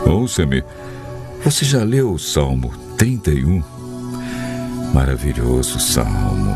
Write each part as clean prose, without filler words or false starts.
Ouça-me, você já leu o Salmo 31? Maravilhoso salmo.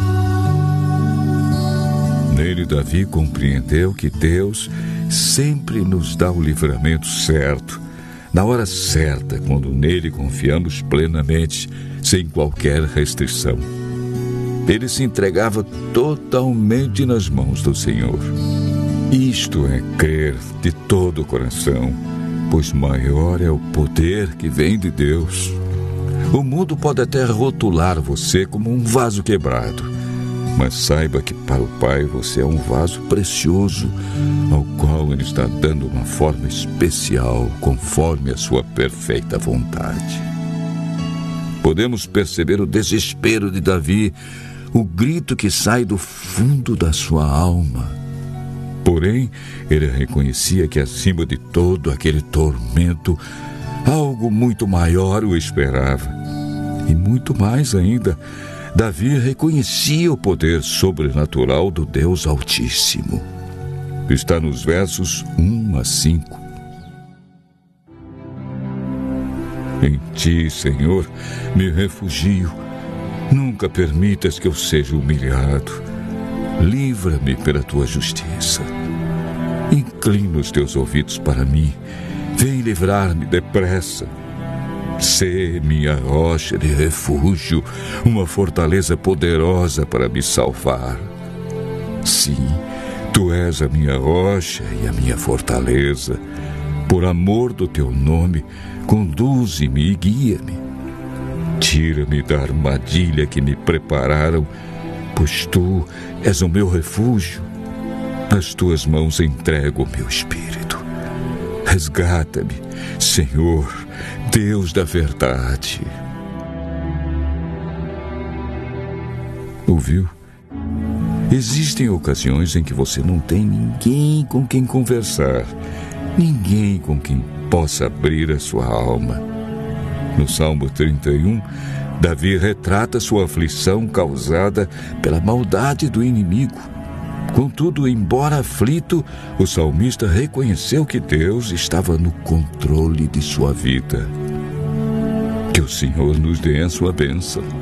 Nele, Davi compreendeu que Deus sempre nos dá o livramento certo, na hora certa, quando nele confiamos plenamente, sem qualquer restrição. Ele se entregava totalmente nas mãos do Senhor. Isto é crer de todo o coração, pois maior é o poder que vem de Deus. O mundo pode até rotular você como um vaso quebrado, mas saiba que para o Pai você é um vaso precioso, ao qual Ele está dando uma forma especial, conforme a sua perfeita vontade. Podemos perceber o desespero de Davi, o grito que sai do fundo da sua alma. Porém, ele reconhecia que acima de todo aquele tormento, algo muito maior o esperava. E muito mais ainda, Davi reconhecia o poder sobrenatural do Deus Altíssimo. Está nos versos 1 a 5. Em ti, Senhor, me refugio. Nunca permitas que eu seja humilhado. Livra-me pela tua justiça. Inclina os teus ouvidos para mim. Vem livrar-me depressa. Sê minha rocha de refúgio, uma fortaleza poderosa para me salvar. Sim, tu és a minha rocha e a minha fortaleza. Por amor do teu nome, conduze-me e guia-me. Tira-me da armadilha que me prepararam, pois tu és o meu refúgio. Nas tuas mãos entrego o meu espírito. Resgata-me, Senhor, Deus da verdade. Ouviu? Existem ocasiões em que você não tem ninguém com quem conversar, ninguém com quem possa abrir a sua alma. No Salmo 31, Davi retrata sua aflição causada pela maldade do inimigo. Contudo, embora aflito, o salmista reconheceu que Deus estava no controle de sua vida. Que o Senhor nos dê a sua bênção.